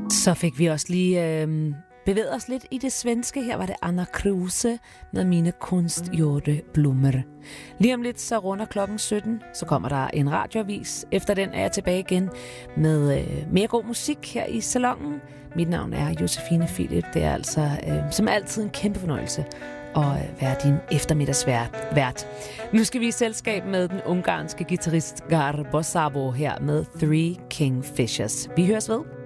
Så fik vi også lige bevæget os lidt i det svenske. Her var det Anna Kruse med Mine kunstgjorte blommer. Lige om lidt så runder klokken 17, så kommer der en radioavis. Efter den er jeg tilbage igen med mere god musik her i salongen. Mit navn er Josefine Philip. Det er altså som altid en kæmpe fornøjelse at være din eftermiddagsvært. Nu skal vi i selskab med den ungarske guitarist Gar Bossabo her med Three Kingfishers. Vi høres ved.